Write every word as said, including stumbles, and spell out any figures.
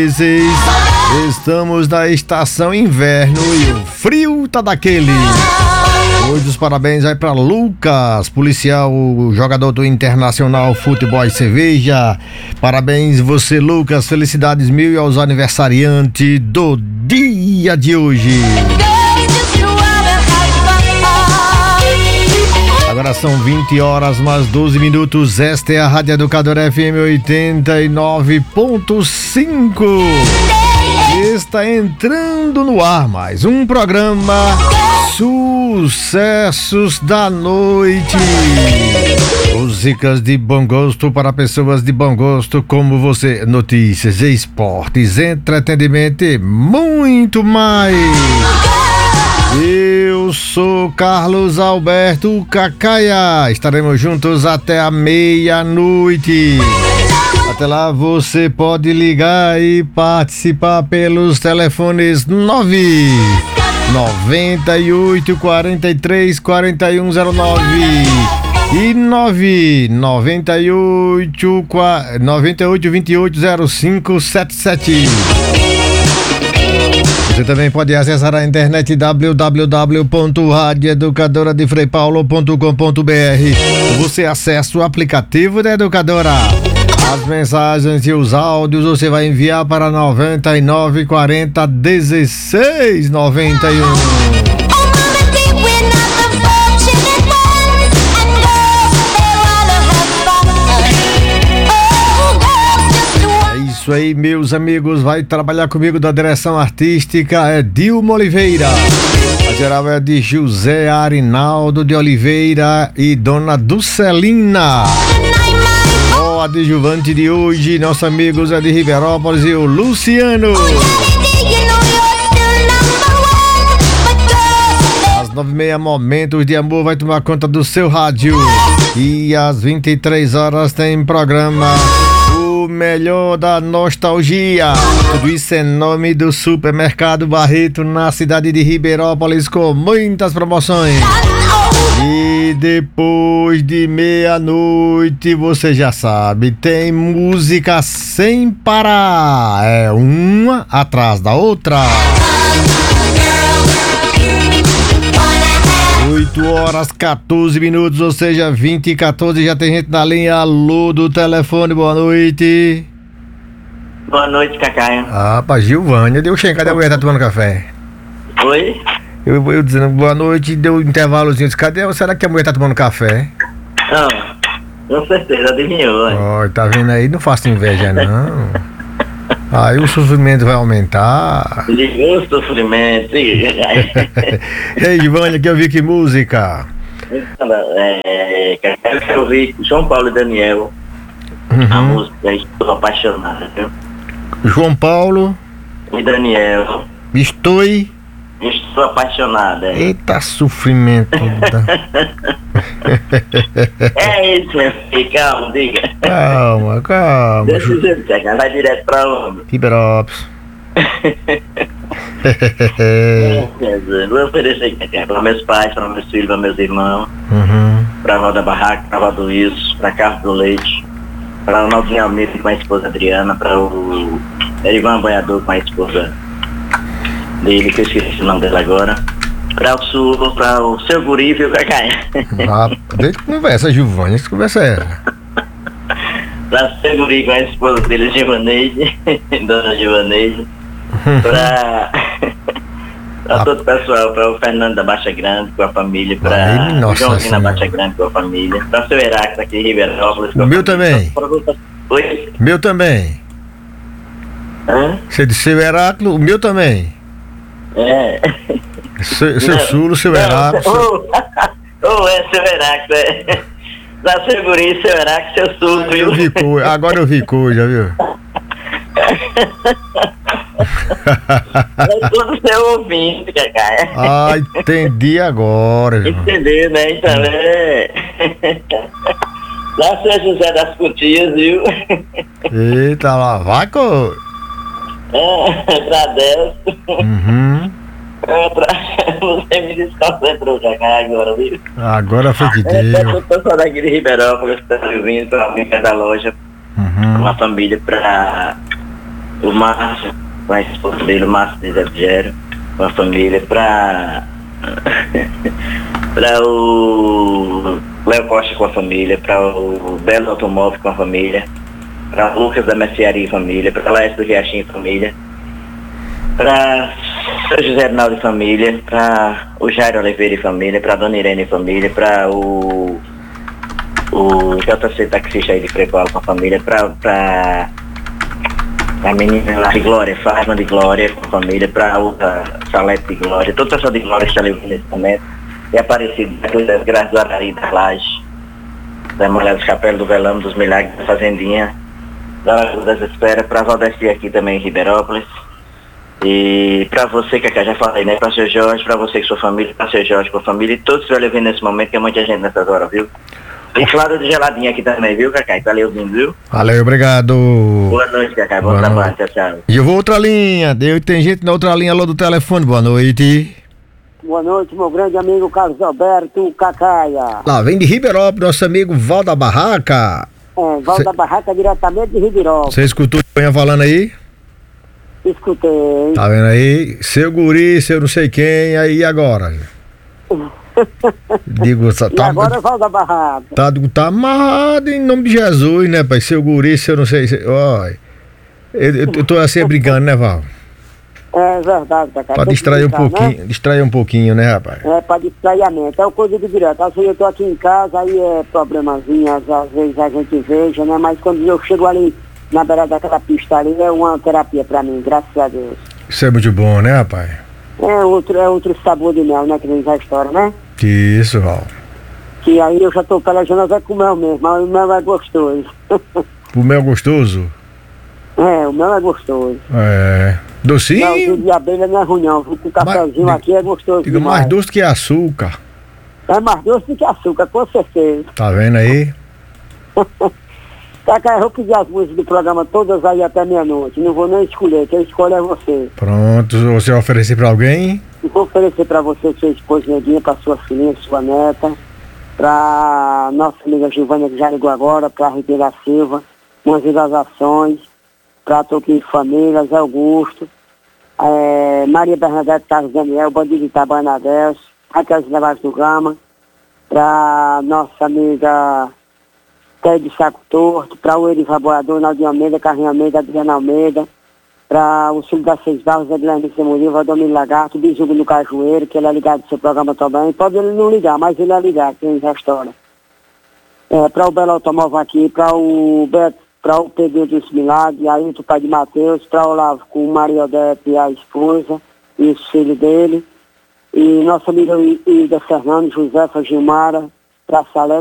Estamos na estação inverno e o frio tá daquele. Hoje os parabéns vai para Lucas, policial, jogador do Internacional Futebol e Cerveja. Parabéns você, Lucas, felicidades mil e aos aniversariantes do dia de hoje. Agora são vinte horas mais doze minutos. Esta é a Rádio Educadora F M oitenta e nove ponto cinco. Está entrando no ar mais um programa Sucessos da Noite. Músicas de bom gosto para pessoas de bom gosto como você. Notícias, esportes, entretenimento e muito mais. Eu sou Carlos Alberto Cacaia. Estaremos juntos até a meia-noite. Até lá você pode ligar e participar pelos telefones nove noventa e oito, quarenta e três, quarenta e um zero nove e nove noventa e oito, noventa e oito, vinte e oito, zero cinco setenta e sete. Você também pode acessar a internet w w w ponto rádio educadora de frei paulo ponto com ponto b r. Você acessa o aplicativo da Educadora. As mensagens e os áudios você vai enviar para noventa e nove, quarenta, dezesseis, noventa e um. Isso aí, meus amigos, vai trabalhar comigo da direção artística é Dilma Oliveira. A geral é de José Arinaldo de Oliveira e Dona Dulcelina. O adjuvante de hoje, nossos amigos é de Ribeirópolis e o Luciano. Às nove e meia, Momentos de Amor vai tomar conta do seu rádio. E às vinte e três horas tem programa O Melhor da Nostalgia. Tudo isso em nome do Supermercado Barreto, na cidade de Ribeirópolis, com muitas promoções. E depois de meia-noite, você já sabe, tem música sem parar. É uma atrás da outra. oito horas, catorze minutos, ou seja, vinte e quatorze, já tem gente na linha. Alô do telefone, boa noite. Boa noite, Cacaia. Ah, pra Gilvânia, deu cheio, cadê a mulher que tá tomando café? Oi? Eu, eu dizendo boa noite, deu um intervalozinho, disse, cadê? Será que a mulher tá tomando café? Não, com certeza, adivinhou. Ó, oh, tá vendo aí? Não faça inveja, não. Aí o sofrimento vai aumentar. Ligou o sofrimento. Ei, Gilvânia, que eu vi que música? É, Cacaia, eu ouvi João Paulo e Daniel. Uhum. A música Estou Apaixonada, viu? João Paulo e Daniel. Estou Estou apaixonada. É. Eita, sofrimento. É isso, meu filho, calma, diga. Calma, calma. Deixa eu ver, Cacaia, vai direto pra onde? Ribeirópolis. Vou oferecer, Cacaia, para meus pais, para meus filhos, para meus irmãos. Uhum. Pra Valda Barraca, pra Valdo Wilson, pra Carlos do Leite, pra Ronaldinho Almeida com a esposa Adriana, pra o Erivan Banhador com a esposa dele, que eu esqueci o nome dele agora, pra o Sul, pra o seu guri, viu, Cacaia? Ah, deixa que conversa, Gilvânia, que conversa é essa? Pra o seu guri com a esposa dele, Givaneide, Dona Givaneide, pra... Pra ah. todo o pessoal, para o Fernando da Baixa Grande com a família, para o Joãozinho da Baixa Grande com a família, para o seu Heracles aqui em Ribeirópolis. O meu também. Oi? Meu também. Hã? Você disse seu Heracles, o meu também. É. Seu, seu Sulo, seu Heracles. Ou oh, é seu Heracles, é. Da seu guri, seu Heracles, seu Sulo, viu? Eu vi coisa, agora eu vi coisa, viu? É tudo seu ouvinte, Cacaia. Ah, entendi agora. Entendeu, né? Então é. Lá seu José das Cutias, viu? Eita, lá vai, co. É, pra Deus. Uhum. É, pra... Você me desconcentrou, Cacaia, agora, viu? Agora foi que deu. É, eu tô só daqui de Ribeirópolis, tá vindo pra vir da loja, uhum, com a família pra o Márcio, com a esposa dele, o Márcio de Zé Vigério, com a família, para para o Léo Costa com a família, para o Belo Automóvel com a família, para o Lucas da Mercearia e família, para a Laércio do Riachinho e família, para o José Arnaldo e família, para o Jairo Oliveira e família, para a Dona Irene e família, para o o J C taxista aí de Frecoal com a família, para a menina lá de Glória, Fátima de Glória com a família, para a Salete de Glória, todo o pessoal de Glória está ali nesse momento, e Aparecido, das Graças do Arari, da Laje, da Mulher dos Capelos, do Velame, dos Milagres, da Fazendinha, da Lagoa das Esperas, para a Valdeci aqui também em Ribeirópolis, e para você, que eu já falei, né, para o seu Jorge, para você e sua família, para o seu Jorge com a família, e todos que estão ouvindo nesse momento, que é muita gente nessas horas, viu? E claro, de geladinha aqui também, viu, Cacai? Tá ali ouvindo, viu? Valeu, obrigado. Boa noite, Cacai. Bom Boa trabalho, noite. tchau, tchau. E eu vou outra linha. Deu, tem gente na outra linha lá do telefone. Boa noite. Boa noite, meu grande amigo Carlos Alberto Cacaia. Lá, vem de Ribeirópolis, nosso amigo Val da Barraca. É, Val Cê... da Barraca, diretamente de Ribeirópolis. Você escutou o que falando aí? Escutei. Tá vendo aí? Seu guri, seu não sei quem, aí e agora? Digo, tá, E agora Val da Barraca. Tá, tá amarrado em nome de Jesus, né, pai? Seu guri, seu não sei. Ó, eu, eu, eu tô assim brincando, né, Val? É verdade, Cacai. Pra Tem distrair um que brincar, pouquinho, né? distrair um pouquinho, né, rapaz? É, pra distrair a mente. É o coisa de direto. Assim, eu tô aqui em casa, aí é problemazinho, às, às vezes a gente veja, né? Mas quando eu chego ali na beira daquela pista ali, é uma terapia pra mim, graças a Deus. Isso é muito bom, né, rapaz? É outro, é outro sabor de mel, né? Que diz a história, né? Isso, Val. Que aí eu já tô pelejando até com o mel mesmo, mas o mel é gostoso. O mel gostoso? É, o mel é gostoso. É. Docinho? Melzinho de abelha não é ruim não, viu? O cafezinho Mas, aqui é gostoso diga, demais. mais doce que açúcar. É mais doce do que açúcar, com certeza. Tá vendo aí? Cacá, eu vou pedir as músicas do programa todas aí até meia-noite. Não vou nem escolher, quem escolhe é você. Pronto, você vai oferecer pra alguém? Eu vou oferecer pra você, sua esposa Neguinha, pra sua filhinha, sua neta, pra nossa amiga Gilvânia que já ligou agora, pra Ribeira Silva, Mãozinha das Ações, pra Toquinho Família, Zé Augusto, é, Maria Bernadette Carlos Daniel, Bandido de Itabana Adelso, Raquel Nevares do Gama, pra nossa amiga Té de Saco Torto, para o Eriva Boador, Naldinho Almeida, Carrinho Almeida, Adriana Almeida, para o Filho das Seis Barros, Edilene Semuriva, Valdomiro Lagarto, Bizugo no Cajueiro, que ele é ligado no seu programa também. Pode ele não ligar, mas ele é ligado, tem restaura. É, para o Belo Automóvel aqui, para o Beto, para o Pedro dos Milagres, aí o pai de Mateus, para o Olavo com o Maria Odete e a esposa, e os filhos dele, e nossa amiga Ida Fernando, Josefa Gilmara, para a Salete.